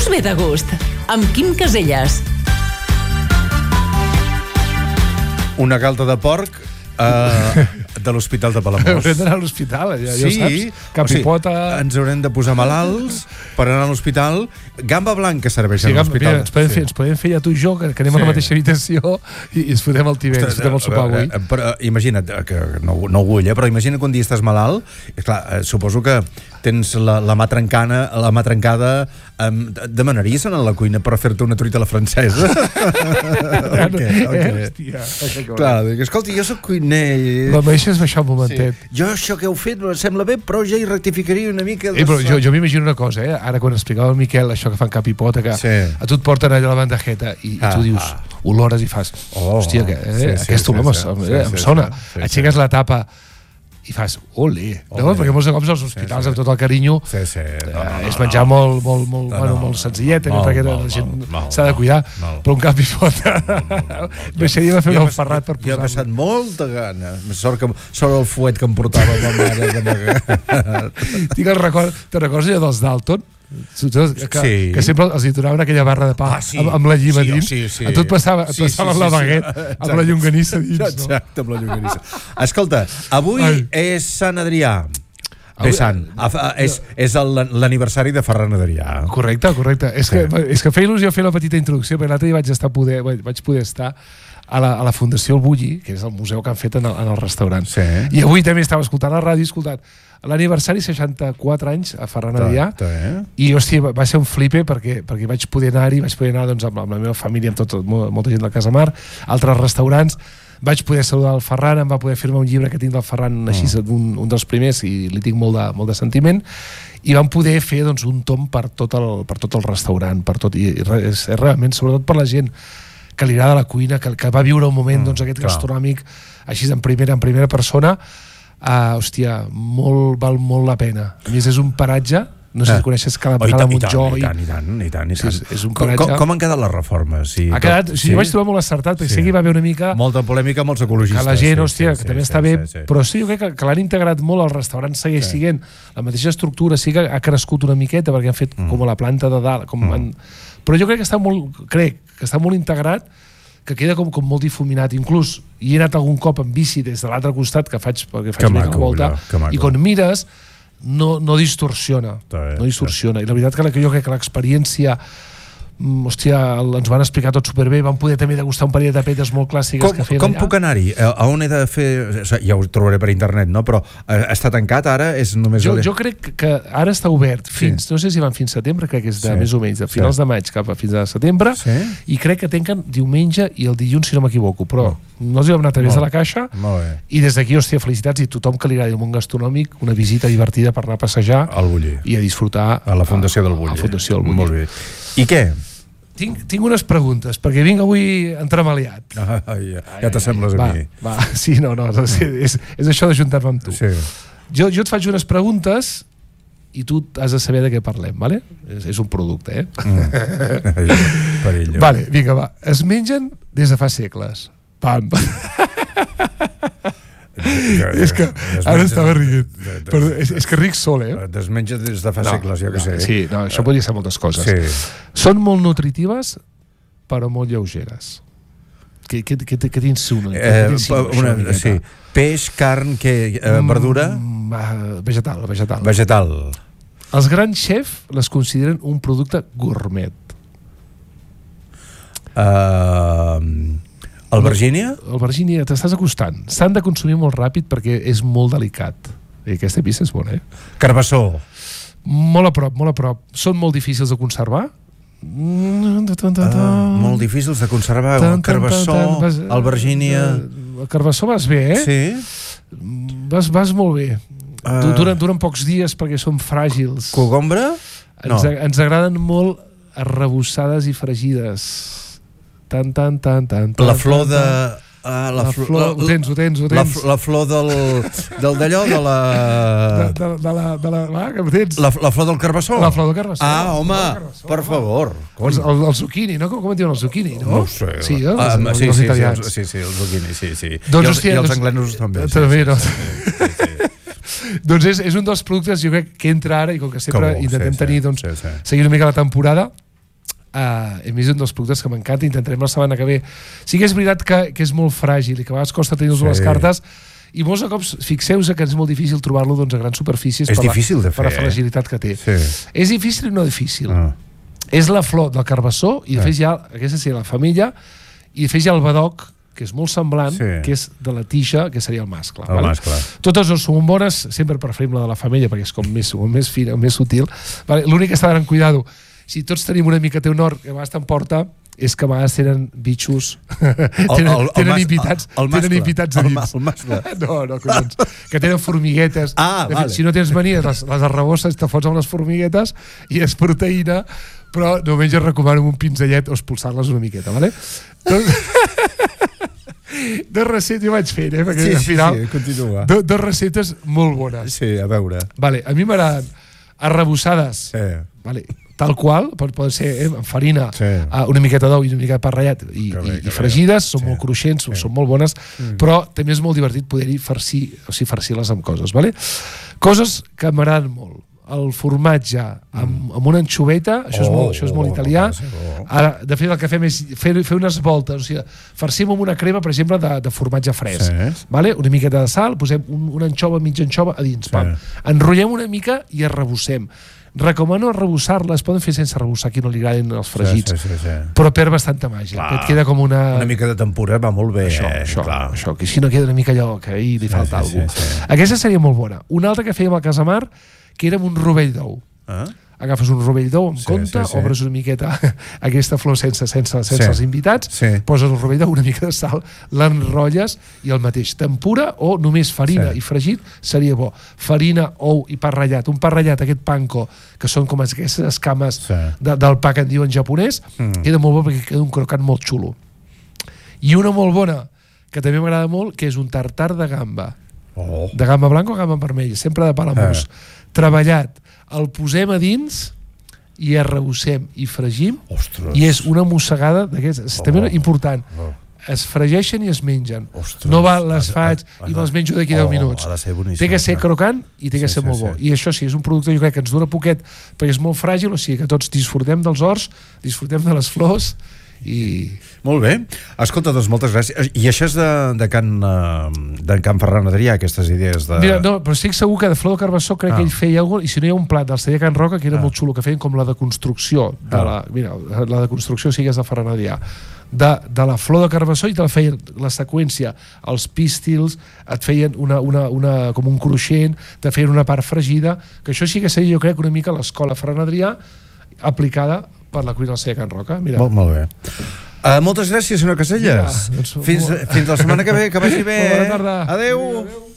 us ve de gust? Amb Quim Caselles. Una galta de porc de l'Hospital de Palamós. Haurem d'anar a l'hospital, ja ho saps. Capipota... O sigui, ens haurem de posar malalts per anar a l'hospital. Gamba blanca serveix a l'hospital. Ens podem fer ja tu i jo, que anem a la mateixa habitació i ens fotem el tibet, ens fotem el sopar avui. Però imagina't, que no ho vull, però imagina't que un dia estàs malalt, clar, suposo que tens la mà trencada, demanaries anar a la cuina per fer-te una truita a la francesa? Clar, escolta, jo soc cuiner... La deixes baixar un momentet. Jo això que heu fet em sembla bé, però ja hi rectificaria una mica... Però jo m'imagino una cosa, ara quan explicava el Miquel això que fan capipota, que a tu et porten allà la bandejeta i tu dius, olores i fas, hòstia, aquest olor em sona. Aixeques la tapa i fas, ole, no? Perquè molts cops als hospitals, amb tot el carinyo, és menjar molt senzillet, perquè la gent s'ha de cuidar, però un cap i fota baixaria a fer un ferrat per posar-lo. Jo he passat molta gana, sort el fuet que em portava ma mare. Te'n recordes allò dels Dalton? Que sempre els hi donaven aquella barra de pa amb la llima dins. A tu et passava amb la baguette, amb la llonganissa dins. Exacte, amb la llonganissa. Escolta, avui és Sant Adrià. És l'aniversari de Ferran Adrià. Correcte. És que feia il·lusió fer la petita introducció, perquè l'altre dia vaig poder estar a la Fundació El Bulli, que és el museu que han fet en el restaurant. I avui també estava escoltant la ràdio, escoltant l'aniversari 64 anys a Ferran Adrià, i hòstia, va ser un flipe perquè vaig poder anar-hi, doncs, amb la meva família, amb molta gent del Casamar, altres restaurants. Vaig poder saludar el Ferran, em va poder firmar un llibre que tinc del Ferran, així, un dels primers, i li tinc molt de sentiment, i vam poder fer un tomb per tot el restaurant, i és realment, sobretot per la gent que li agrada la cuina, que va viure un moment aquest gastronòmic així en primera persona. Hòstia, val molt la pena. A més, és un paratge, no sé si coneixes Cala Montjó. I tant. És un paratge... Com han quedat les reformes? Ha quedat, jo vaig trobar molt acertat, perquè sé que hi va haver una mica... Molta polèmica, molts ecologistes. Que la gent, hòstia, que també està bé, però sí, jo crec que l'han integrat molt, el restaurant segueix siguent la mateixa estructura, sí que ha crescut una miqueta, perquè han fet com la planta de dalt, però jo crec que està molt integrat, que queda com molt difuminat. Inclús hi he anat algun cop en bici des de l'altre costat, perquè faig una volta, i quan mires no distorsiona. I la veritat que jo crec que l'experiència, hòstia, ens van explicar tot superbé, vam poder també degustar un parell de tapetes molt clàssiques que feien allà. Com puc anar-hi? A on he de fer... Ja ho trobaré per internet, no? Però està tancat ara? Jo crec que ara està obert fins, no sé si van fins setembre, crec que és de més o menys, de finals de maig cap a fins a setembre, i crec que tanquen diumenge i el dilluns, si no m'equivoco, però no els hi vam anar a través de la caixa, i des d'aquí, hòstia, felicitats, i tothom que li agradi el món gastronòmic, una visita divertida per anar a passejar i a disfrutar a la Fundació del Bulli. Molt bé. I què? Tinc unes preguntes, perquè vinc avui entremaliat. Ja t'assembles a mi. Sí, és això d'ajuntar-me amb tu. Jo et faig unes preguntes i tu has de saber de què parlem, vale? És un producte, Vale, vinga, va. Es mengen des de fa segles. Pam. És que ara estava rient. És que ric sol, Desmenja des de fa segles, jo que sé. Sí, això podria ser moltes coses. Són molt nutritives, però molt lleugeres. Què t'insinues? Sí. Peix, carn, verdura? Vegetal. Els grans xefs les consideren un producte gourmet. Albergínia? Albergínia, t'estàs acostant. S'han de consumir molt ràpid perquè és molt delicat. I aquesta pista és bona, Carbassó? Molt a prop. Són molt difícils de conservar. Molt difícils de conservar. Carbassó, albergínia... El carbassó vas bé, Sí. Vas molt bé. Duren pocs dies perquè són fràgils. Cogombra? Ens agraden molt arrebossades i fregides. La flor de... Ho tens. La flor del d'allò, de la... La flor del carbassó? La flor del carbassó. Home, per favor. El zucchini, no? Com en diuen el zucchini, no? No ho sé. Sí, els italians. Sí, el zucchini, sí. I els anglesos també. També, no? Doncs és un dels productes, jo crec, que entra ara, i com que sempre intentem tenir, seguir una mica la temporada, més un dels productes que m'encanta, intentarem la setmana que ve. Sí que és veritat que és molt fràgil i que a vegades costa tenir-los les cartes, i molts cops fixeu-vos que és molt difícil trobar-lo a grans superfícies per la fragilitat que té. És difícil i no difícil. És la flor del carbassó i després hi ha, aquesta seria la femella, i després hi ha el badoc, que és molt semblant, que és de la tija, que seria el mascle. Totes dues són bones, sempre preferim la de la femella, perquè és com més fina, més sutil. L'únic que està d'anar amb cuidado, si tots tenim una mica té un or que a vegades t'emporta, és que a vegades tenen bitxos, tenen invitats a dins. El mascle. No, collons. Que tenen formiguetes. Si no tens manies, les arrebosses te fots amb les formiguetes i és proteïna, però només jo recomano un pinzellet o expulsar-les una miqueta, vale? Dos receptes, jo vaig fent, perquè al final dos receptes molt bones. Sí, a veure. A mi m'agraden arrebossades, tal qual, poden ser amb farina, una miqueta d'ou i una miqueta de pa ratllat i fregides, són molt cruixents, són molt bones, però també és molt divertit poder-hi farcir-les amb coses. Coses que m'agraden molt. El formatge amb una anxoveta, això és molt italià. Ara, de fet, el que fem és fer unes voltes, o sigui, farcim amb una crema, per exemple, de formatge fresc. Una miqueta de sal, posem una anxova, mitja anxova a dins. Enrotllem una mica i arrebossem. Recomano arrebossar-les, poden fer sense arrebossar, qui no li agraden els fregits, però perd bastanta màgia. Et queda com una mica de tempura, va molt bé. Això, que si no queda una mica allò, que ahir li falta alguna cosa. Aquesta seria molt bona. Una altra que fèiem al Casamar, que era un rovell d'ou. Agafes un rovell d'ou amb compte, obres una miqueta aquesta flor sense els invitats, poses el rovell d'ou, una mica de sal, l'enrotlles i el mateix. Tempura o només farina i fregit seria bo. Farina, ou i pa ratllat. Un pa ratllat, aquest panko, que són com aquestes escames del pa que en diuen japonès, queda molt bo perquè queda un crocant molt xulo. I una molt bona, que també m'agrada molt, que és un tartar de gamba. De gamba blanca o gamba vermella, sempre de palamós. Treballat, el posem a dins i arrebossem i fregim i és una mossegada d'aquestes, també important, es fregeixen i es mengen, no les faig i me'ls menjo d'aquí 10 minuts, té que ser crocant i té que ser molt bo, i això sí, és un producte jo crec que ens dura poquet perquè és molt fràgil, o sigui que tots disfrutem dels horts, disfrutem de les flors i... Molt bé. Escolta, doncs moltes gràcies. I això és de Can Ferran Adrià, aquestes idees de... Mira, no, però estic segur que de flor de carbassó crec que ell feia alguna cosa, i si no hi ha un plat del celler Can Roca que era molt xulo, que feien com la deconstrucció mira, la deconstrucció sí que és de Ferran Adrià, de la flor de carbassó, i te la feien la seqüència, els pístils et feien com un cruixent, te feien una part fregida, que això sí que seria jo crec una mica l'escola Ferran Adrià aplicada per la cuina del celler Can Roca. Molt bé. Moltes gràcies, senyor Caselles. Fins la setmana que ve, que vagi bé. Bona tarda. Adéu.